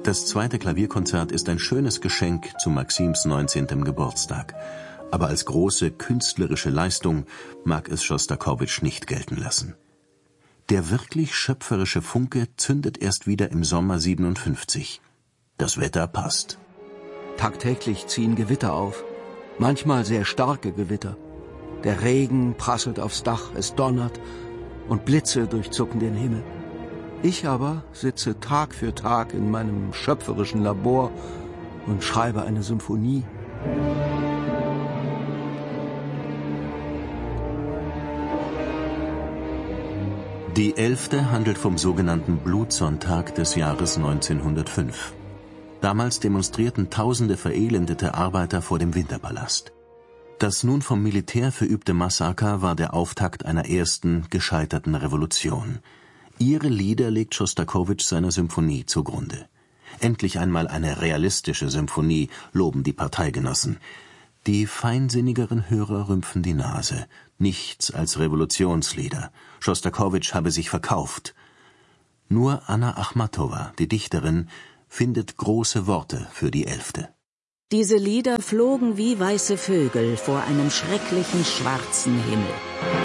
Das zweite Klavierkonzert ist ein schönes Geschenk zu Maxims 19. Geburtstag. Aber als große künstlerische Leistung mag es Schostakowitsch nicht gelten lassen. Der wirklich schöpferische Funke zündet erst wieder im Sommer 57. Das Wetter passt. Tagtäglich ziehen Gewitter auf, manchmal sehr starke Gewitter. Der Regen prasselt aufs Dach, es donnert und Blitze durchzucken den Himmel. Ich aber sitze Tag für Tag in meinem schöpferischen Labor und schreibe eine Symphonie. Die 11. handelt vom sogenannten Blutsonntag des Jahres 1905. Damals demonstrierten tausende verelendete Arbeiter vor dem Winterpalast. Das nun vom Militär verübte Massaker war der Auftakt einer ersten, gescheiterten Revolution. Ihre Lieder legt Schostakowitsch seiner Symphonie zugrunde. Endlich einmal eine realistische Symphonie, loben die Parteigenossen. Die feinsinnigeren Hörer rümpfen die Nase. Nichts als Revolutionslieder. Schostakowitsch habe sich verkauft. Nur Anna Achmatowa, die Dichterin, findet große Worte für die 11. Diese Lieder flogen wie weiße Vögel vor einem schrecklichen schwarzen Himmel.